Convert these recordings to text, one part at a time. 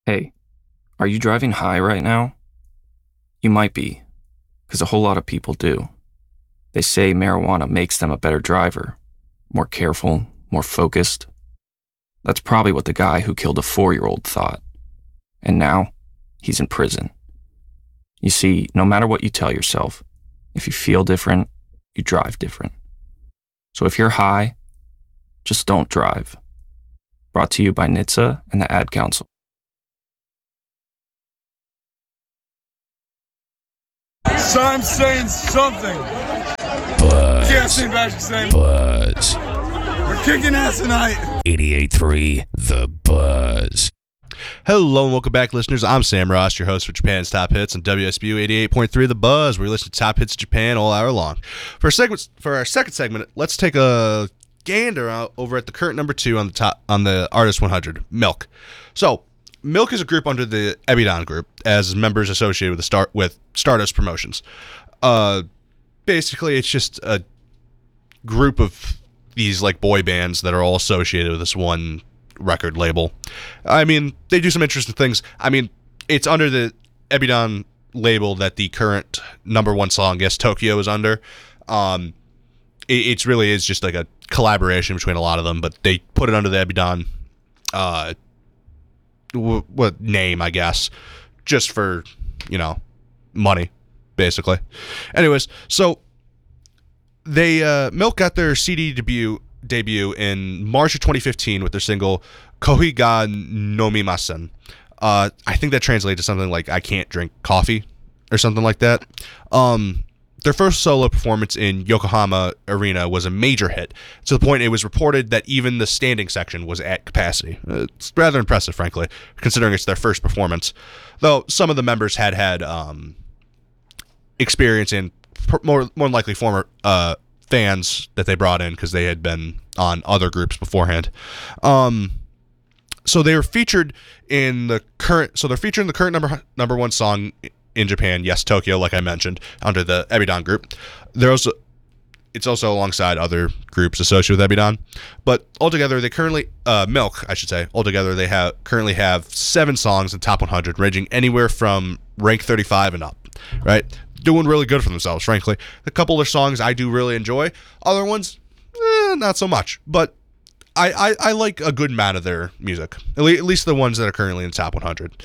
Hey, are you driving high right now? You might be, because a whole lot of people do. They say marijuana makes them a better driver, more careful, more focused. That's probably what the guy who killed a 4-year-old thought. And now, he's in prison. You see, no matter what you tell yourself, if you feel different, you drive different. So if you're high, just don't drive. Brought to you by NHTSA and the Ad Council. So I'm saying something. Buzz. Can't sing back to saying Buzz. we're kicking ass tonight. 88.3 The Buzz. Hello and welcome back, listeners. I'm Sam Ross, your host for Japan's Top Hits on WSBU 88.3 The Buzz, where we listen to top hits of Japan all hour long. For our second segment, let's take a gander out over at the current number 2 on the Artist 100, Milk. So, Milk is a group under the Ebidan Group, as members associated with Stardust Promotions. Basically, it's just a group of these like boy bands that are all associated with this one record label. I mean, they do some interesting things. I mean, it's under the Ebidan label that the current number 1 song, Yes Tokyo, is under. It really is just like a collaboration between a lot of them, but they put it under the Ebidan what name, I guess, just for, money, basically. Anyways, so they Milk got their CD debut in March of 2015 with their single Kohi ga Nomimasen. I think that translates to something like I can't drink coffee or something like that. Their first solo performance in Yokohama Arena was a major hit, to the point it was reported that even the standing section was at capacity. It's rather impressive, frankly, considering it's their first performance. Though some of the members had experience in more than likely former fans that they brought in because they had been on other groups beforehand. So they were featured in the current. So they're featured in the current number 1 song in Japan, Yes Tokyo, like I mentioned, under the Ebidan Group. It's also alongside other groups associated with Ebidan. But altogether, they currently Milk, I should say. Altogether, they currently have 7 songs in top 100, ranging anywhere from rank 35 and up. Right, doing really good for themselves, frankly. A couple of their songs I do really enjoy. Other ones, not so much. But I like a good amount of their music, at least the ones that are currently in the top 100.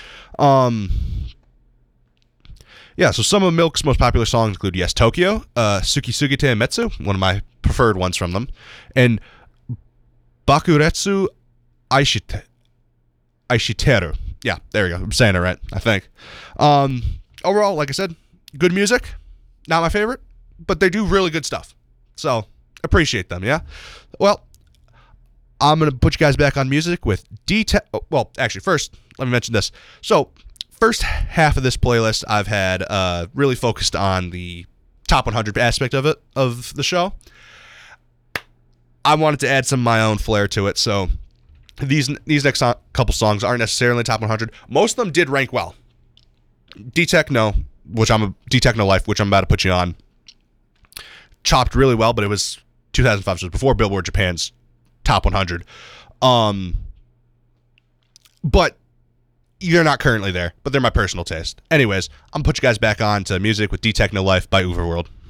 Yeah, so some of Milk's most popular songs include Yes Tokyo, Suki Sugite Metsu, one of my preferred ones from them, and Bakuretsu Aishiteru. Yeah, there we go. I'm saying it right, I think. Overall, like I said, good music. Not my favorite, but they do really good stuff. So, appreciate them, yeah? Well, I'm going to put you guys back on music with well, actually, first, let me mention this. So, first half of this playlist I've had really focused on the top 100 aspect of the show. I wanted to add some of my own flair to it, so these next couple songs aren't necessarily in the top 100. Most of them did rank well. D-Techno Life, which I'm about to put you on, chopped really well, but it was 2005, so it was before Billboard Japan's top 100. But you're not currently there, but they're my personal taste. Anyways, I'm going to put you guys back on to music with D-Techno Life by Overworld.